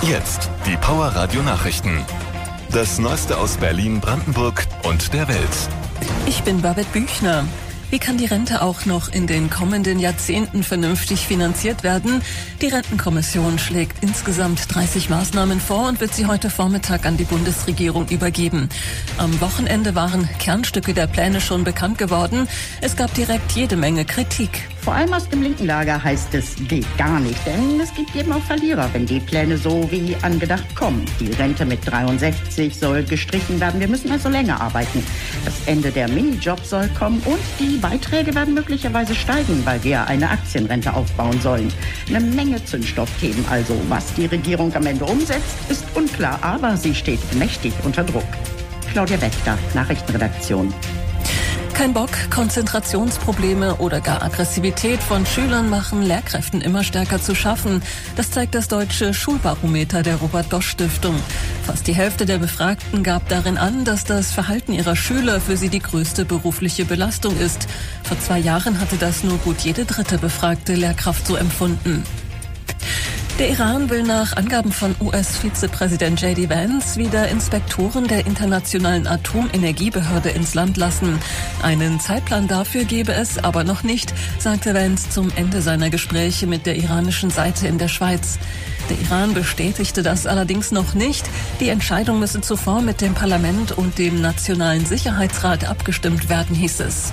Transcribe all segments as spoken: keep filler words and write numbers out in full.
Jetzt die Power Radio Nachrichten. Das Neueste aus Berlin, Brandenburg und der Welt. Ich bin Babette Büchner. Wie kann die Rente auch noch in den kommenden Jahrzehnten vernünftig finanziert werden? Die Rentenkommission schlägt insgesamt dreißig Maßnahmen vor und wird sie heute Vormittag an die Bundesregierung übergeben. Am Wochenende waren Kernstücke der Pläne schon bekannt geworden. Es gab direkt jede Menge Kritik. Vor allem aus dem linken Lager heißt es, geht gar nicht, denn es gibt eben auch Verlierer, wenn die Pläne so wie angedacht kommen. Die Rente mit dreiundsechzig soll gestrichen werden, wir müssen also länger arbeiten. Das Ende der Minijobs soll kommen und die Beiträge werden möglicherweise steigen, weil wir eine Aktienrente aufbauen sollen. Eine Menge Zündstoffthemen also. Was die Regierung am Ende umsetzt, ist unklar, aber sie steht mächtig unter Druck. Claudia Wächter, Nachrichtenredaktion. Kein Bock, Konzentrationsprobleme oder gar Aggressivität von Schülern machen Lehrkräften immer stärker zu schaffen. Das zeigt das deutsche Schulbarometer der Robert-Bosch-Stiftung. Fast die Hälfte der Befragten gab darin an, dass das Verhalten ihrer Schüler für sie die größte berufliche Belastung ist. Vor zwei Jahren hatte das nur gut jede dritte befragte Lehrkraft so empfunden. Der Iran will nach Angaben von U S-Vizepräsident J D Vance wieder Inspektoren der Internationalen Atomenergiebehörde ins Land lassen. Einen Zeitplan dafür gebe es aber noch nicht, sagte Vance zum Ende seiner Gespräche mit der iranischen Seite in der Schweiz. Der Iran bestätigte das allerdings noch nicht. Die Entscheidung müsse zuvor mit dem Parlament und dem Nationalen Sicherheitsrat abgestimmt werden, hieß es.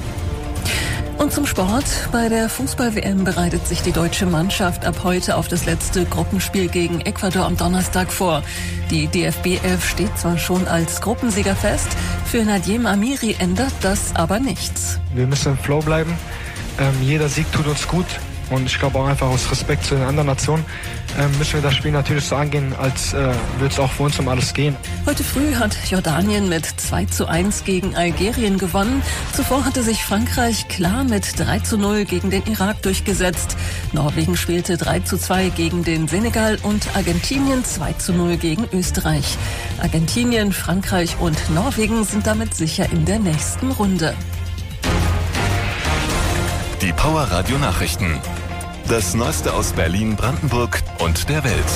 Und zum Sport. Bei der Fußball-W M bereitet sich die deutsche Mannschaft ab heute auf das letzte Gruppenspiel gegen Ecuador am Donnerstag vor. Die D F B elf steht zwar schon als Gruppensieger fest, für Nadiem Amiri ändert das aber nichts. Wir müssen im Flow bleiben. Ähm, jeder Sieg tut uns gut. Und ich glaube auch einfach aus Respekt zu den anderen Nationen äh, müssen wir das Spiel natürlich so angehen, als äh, würde es auch für uns um alles gehen. Heute früh hat Jordanien mit zwei zu eins gegen Algerien gewonnen. Zuvor hatte sich Frankreich klar mit drei zu null gegen den Irak durchgesetzt. Norwegen spielte drei zu zwei gegen den Senegal und Argentinien zwei zu null gegen Österreich. Argentinien, Frankreich und Norwegen sind damit sicher in der nächsten Runde. Die Power Radio Nachrichten. Das Neueste aus Berlin, Brandenburg und der Welt.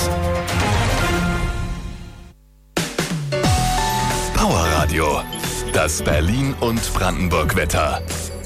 Power Radio. Das Berlin und Brandenburg Wetter.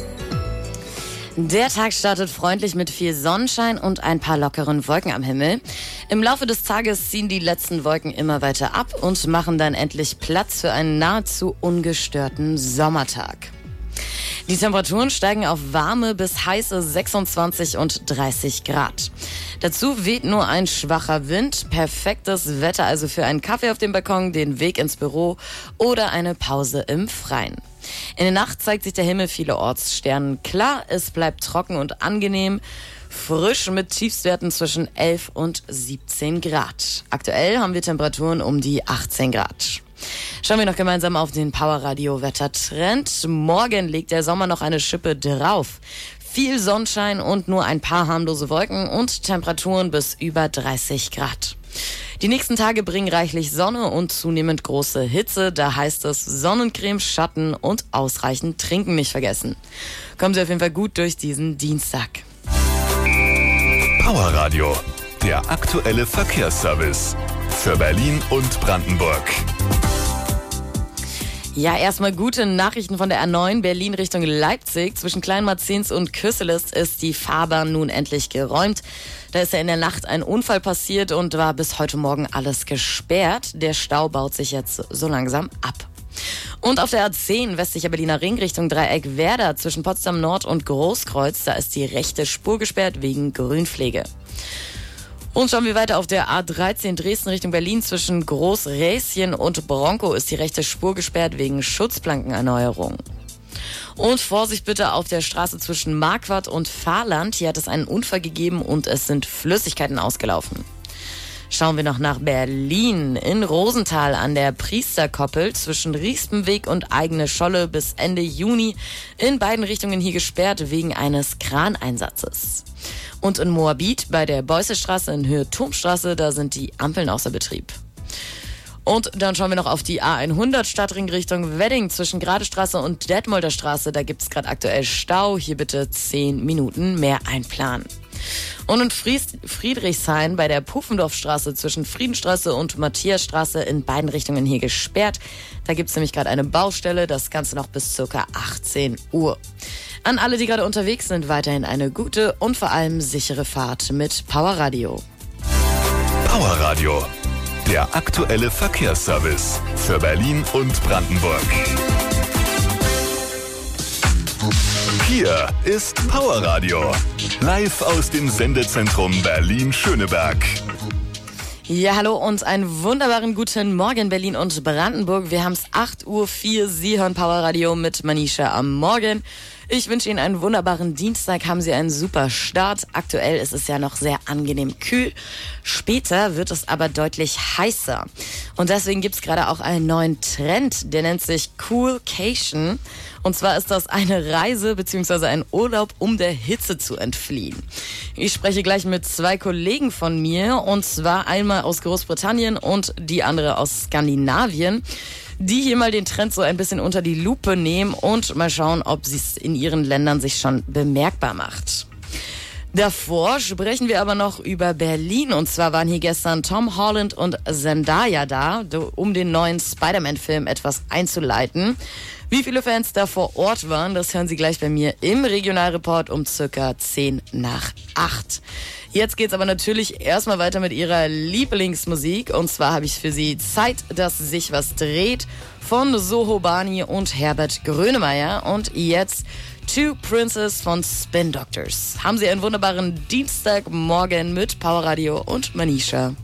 Der Tag startet freundlich mit viel Sonnenschein und ein paar lockeren Wolken am Himmel. Im Laufe des Tages ziehen die letzten Wolken immer weiter ab und machen dann endlich Platz für einen nahezu ungestörten Sommertag. Die Temperaturen steigen auf warme bis heiße sechsundzwanzig und dreißig Grad. Dazu weht nur ein schwacher Wind. Perfektes Wetter also für einen Kaffee auf dem Balkon, den Weg ins Büro oder eine Pause im Freien. In der Nacht zeigt sich der Himmel vielerorts sternenklar. Es bleibt trocken und angenehm. Frisch mit Tiefstwerten zwischen elf und siebzehn Grad. Aktuell haben wir Temperaturen um die achtzehn Grad. Schauen wir noch gemeinsam auf den Power-Radio-Wettertrend. Morgen legt der Sommer noch eine Schippe drauf. Viel Sonnenschein und nur ein paar harmlose Wolken und Temperaturen bis über dreißig Grad. Die nächsten Tage bringen reichlich Sonne und zunehmend große Hitze. Da heißt es Sonnencreme, Schatten und ausreichend Trinken nicht vergessen. Kommen Sie auf jeden Fall gut durch diesen Dienstag. Power Radio. Der aktuelle Verkehrsservice. Für Berlin und Brandenburg. Ja, erstmal gute Nachrichten von der A neun Berlin Richtung Leipzig. Zwischen Kleinmarzens und Köseles ist die Fahrbahn nun endlich geräumt. Da ist ja in der Nacht ein Unfall passiert und war bis heute Morgen alles gesperrt. Der Stau baut sich jetzt so langsam ab. Und auf der A zehn westlicher Berliner Ring Richtung Dreieck Werder zwischen Potsdam Nord und Großkreuz, da ist die rechte Spur gesperrt wegen Grünpflege. Und schauen wir weiter auf der A dreizehn Dresden Richtung Berlin zwischen Großräschen und Bronco ist die rechte Spur gesperrt wegen Schutzplankenerneuerung. Und Vorsicht bitte auf der Straße zwischen Marquardt und Fahrland. Hier hat es einen Unfall gegeben und es sind Flüssigkeiten ausgelaufen. Schauen wir noch nach Berlin. In Rosenthal an der Priesterkoppel zwischen Riespenweg und Eigene Scholle bis Ende Juni in beiden Richtungen hier gesperrt wegen eines Kraneinsatzes. Und in Moabit bei der Beussestraße in Höhe Turmstraße, da sind die Ampeln außer Betrieb. Und dann schauen wir noch auf die A hundert Stadtring Richtung Wedding zwischen Gradestraße und Detmolder Straße. Da gibt es gerade aktuell Stau. Hier bitte zehn Minuten mehr einplanen. Und in Friedrichshain bei der Pufendorfstraße zwischen Friedenstraße und Matthiasstraße in beiden Richtungen hier gesperrt. Da gibt es nämlich gerade eine Baustelle, das Ganze noch bis ca. achtzehn Uhr. An alle, die gerade unterwegs sind, weiterhin eine gute und vor allem sichere Fahrt mit Power Radio. Power Radio, der aktuelle Verkehrsservice für Berlin und Brandenburg. Hier ist Power Radio, live aus dem Sendezentrum Berlin-Schöneberg. Ja, hallo und einen wunderbaren guten Morgen Berlin und Brandenburg. Wir haben es acht Uhr vier, Sie hören Power Radio mit Manisha am Morgen. Ich wünsche Ihnen einen wunderbaren Dienstag, haben Sie einen super Start. Aktuell ist es ja noch sehr angenehm kühl. Später wird es aber deutlich heißer. Und deswegen gibt es gerade auch einen neuen Trend, der nennt sich Coolcation. Und zwar ist das eine Reise bzw. ein Urlaub, um der Hitze zu entfliehen. Ich spreche gleich mit zwei Kollegen von mir, und zwar einmal aus Großbritannien und die andere aus Skandinavien, die hier mal den Trend so ein bisschen unter die Lupe nehmen und mal schauen, ob es in ihren Ländern sich schon bemerkbar macht. Davor sprechen wir aber noch über Berlin, und zwar waren hier gestern Tom Holland und Zendaya da, um den neuen Spider-Man-Film etwas einzuleiten. Wie viele Fans da vor Ort waren, das hören Sie gleich bei mir im Regionalreport um circa zehn nach acht. Jetzt geht's aber natürlich erstmal weiter mit Ihrer Lieblingsmusik, und zwar habe ich für Sie Zeit, dass sich was dreht von Soho Bani und Herbert Grönemeyer, und jetzt Two Princes von Spin Doctors. Haben Sie einen wunderbaren Dienstagmorgen mit Power Radio und Manisha.